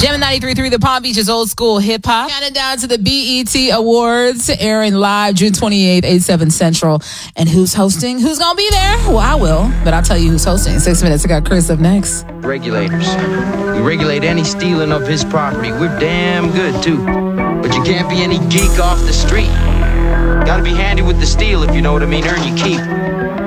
Gemini 93.3, the Palm Beach is old school hip hop. Counting down to the BET Awards, airing live June 28th, 8/7 Central. And who's hosting? Who's going to be there? Well, I will, but I'll tell you who's hosting in 6 minutes. I got Chris up next. Regulators. We regulate any stealing of his property. We're damn good, too. But you can't be any geek off the street. Gotta be handy with the steel, if you know what I mean. Earn your keep.